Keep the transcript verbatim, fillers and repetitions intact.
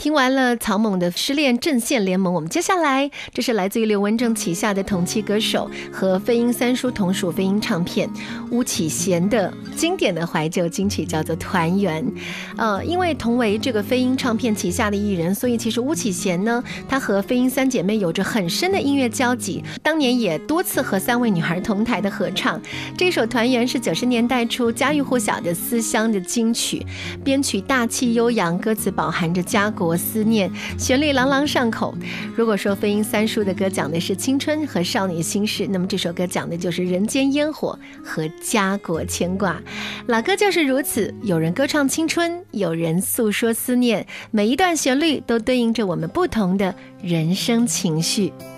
听完了草蜢的失恋阵线联盟，我们接下来这是来自于刘文正旗下的同期歌手和飞鹰三叔同属飞鹰唱片巫启贤的经典的怀旧金曲，叫做团圆。呃，因为同为这个飞鹰唱片旗下的艺人，所以其实巫启贤呢，他和飞鹰三姐妹有着很深的音乐交集，当年也多次和三位女孩同台的合唱。这首团圆是九十年代初家喻户晓的思乡的金曲，编曲大气悠扬，歌词饱含着家国思念，旋律朗朗上口。如果说飞鹰三叔的歌讲的是青春和少女心事，那么这首歌讲的就是人间烟火和家国牵挂。老歌就是如此，有人歌唱青春，有人诉说思念，每一段旋律都对应着我们不同的人生情绪。